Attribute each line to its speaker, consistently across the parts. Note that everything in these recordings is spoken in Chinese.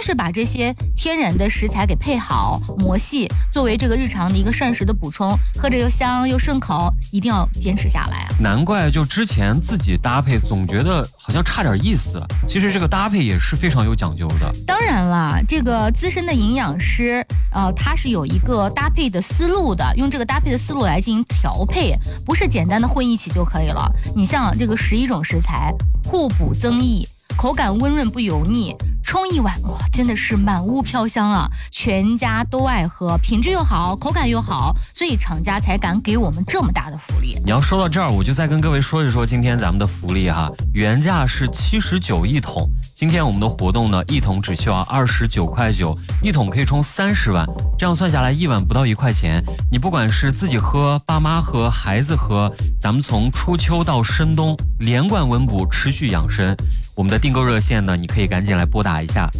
Speaker 1: 是把这些天然的食材给配好磨细，作为这个日常的一个膳食的补充，喝着又香又顺口，一定要坚持下来啊。
Speaker 2: 难怪就之前自己搭配总觉得好像差点意思，其实这个搭配也是非常有讲究的。
Speaker 1: 当然了，这个资深的营养师他是有一个搭配的思路的，用这个搭配的思路来进行调配，不是简单的混一起就可以了。你像这个11种食材，互补增益，口感温润不油腻，冲一碗哇，真的是满屋飘香啊！全家都爱喝，品质又好，口感又好，所以厂家才敢给我们这么大的福利。
Speaker 2: 你要说到这儿，我就再跟各位说一说今天咱们的福利哈，原价是79一桶，今天我们的活动呢，一桶只需要29块9，一桶可以冲30碗，这样算下来一碗不到1块钱。你不管是自己喝、爸妈喝、孩子喝，咱们从初秋到深冬连贯温补，持续养生。我们的订购热线呢，你可以赶紧来拨打一下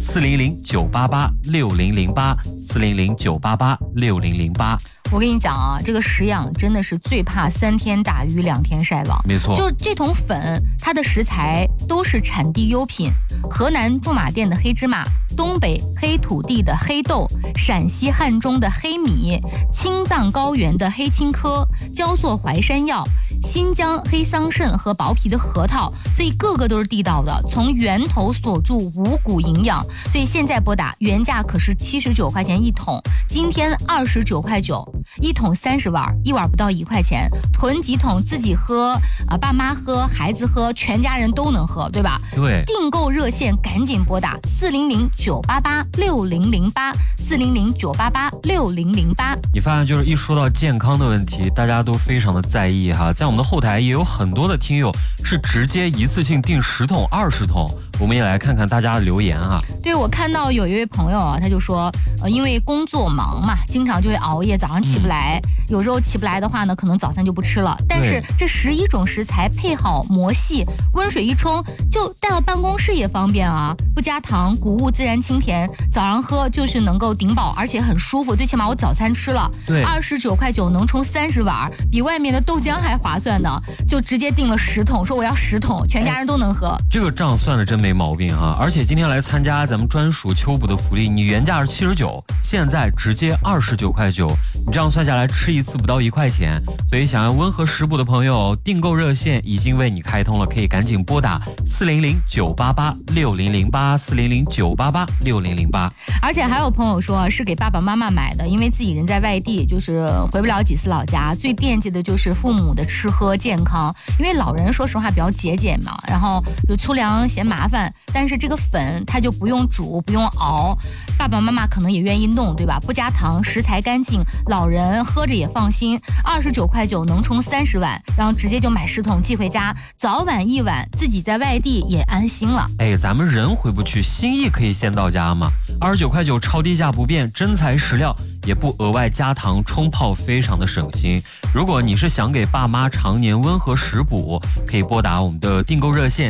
Speaker 2: 400-988-6008，400-988-6008。
Speaker 1: 我跟你讲啊，这个食养真的是最怕3天打鱼2天晒网。
Speaker 2: 没错，
Speaker 1: 就这桶粉，它的食材都是产地优品，河南驻马店的黑芝麻，东北黑土地的黑豆，陕西汉中的黑米，青藏高原的黑青稞，焦作淮山药，新疆黑桑葚和薄皮的核桃，所以个个都是地道的，从源头锁住五谷营养。所以现在拨打，原价可是79块钱一桶，今天29块9，一桶30碗，一碗不到1块钱，囤几桶自己喝爸妈喝，孩子喝，全家人都能喝，对吧？
Speaker 2: 对，
Speaker 1: 订购热线赶紧拨打400-988-6008，400-988-6008。
Speaker 2: 你发现就是一说到健康的问题，大家都非常的在意哈。在我们的后台也有很多的听友是直接一次性订10桶、20桶，我们也来看看大家的留言哈。
Speaker 1: 对，我看到有一位朋友啊，他就说，因为工作忙嘛，经常就会熬夜，早上起不来，有时候起不来的话呢，可能早餐就不吃了。但是这11种食材配好磨细，温水一冲，就带到办公室也方便啊，不加糖，谷物自然清甜，早上喝就是能够顶饱，而且很舒服。最起码我早餐吃了，
Speaker 2: 对
Speaker 1: ，29块9能冲30碗，比外面的豆浆还划算呢。就直接订了10桶，说我要10桶，全家人都能喝。
Speaker 2: 这个账算的真没毛病哈！而且今天来参加咱们专属秋补的福利，你原价是79，现在直接29块9，你这样算下来吃一次不到1块钱。所以想要温和食补的朋友，订购热线已经为你开通了，可以赶紧拨打400-988-6008，400-988-6008。
Speaker 1: 而且还有朋友说是给爸爸妈妈买的，因为自己人在外地，就是回不了几次老家，最惦记的就是父母的吃喝健康。因为老人说实话比较节俭嘛，然后就粗粮嫌麻烦，但是这个粉它就不用煮不用熬，爸爸妈妈可能也愿意弄，对吧？不加糖，食材干净，老人喝着也放心。29块9能冲30碗，然后直接就买10桶寄回家，早晚一碗，自己在外地也安心了。
Speaker 2: 哎，咱们人回不去，心意可以先到家嘛。29块9超低价不变，真材实料，也不额外加糖冲泡，非常的省心。如果你是想给爸妈常年温和食补，可以拨打我们的订购热线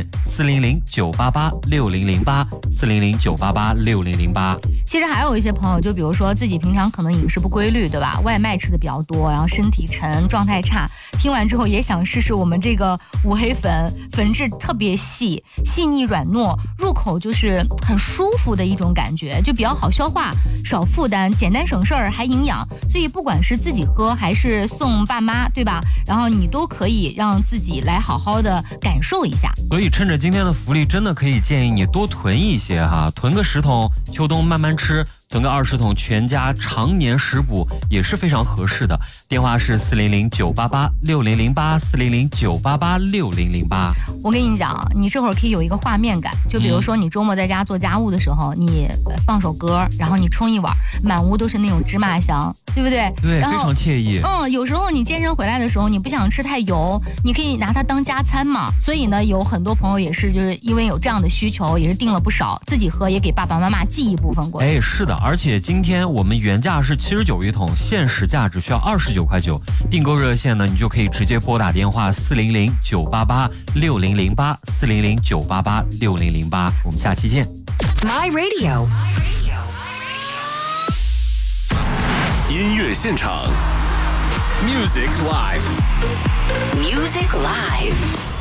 Speaker 2: 400-988-6008，400-988-6008。
Speaker 1: 其实还有一些朋友，就比如说自己平常可能饮食不规律，对吧？外卖吃的比较多，然后身体沉，状态差，听完之后也想试试我们这个五黑粉，粉质特别细腻软糯，入口就是很舒服的一种感觉，就比较好消化，少负担，简单省事儿，还营养。所以不管是自己喝还是送爸妈，对吧？然后你都可以让自己来好好的感受一下。
Speaker 2: 所以趁着今天的福利，真的可以建议你多囤一些哈，囤个10桶，秋冬慢慢吃，囤个20桶，全家常年食补也是非常合适的。电话是400-988-6008，400-988-6008。
Speaker 1: 我跟你讲，你这会儿可以有一个画面感，就比如说你周末在家做家务的时候，你放首歌，然后你冲一碗，满屋都是那种芝麻香，对不对？
Speaker 2: 对，非常惬意。
Speaker 1: 有时候你健身回来的时候，你不想吃太油，你可以拿它当加餐嘛。所以呢，有很多朋友也是就是因为有这样的需求，也是订了不少，自己喝也给爸爸妈妈寄一部分过去。
Speaker 2: 哎，是的，而且今天我们原价是79一桶，现实价只需要29块9。订购热线呢，你就可以直接拨打电话400-988-6008，400-988-6008。我们下期见。
Speaker 3: My Radio
Speaker 4: 音乐现场 Music Live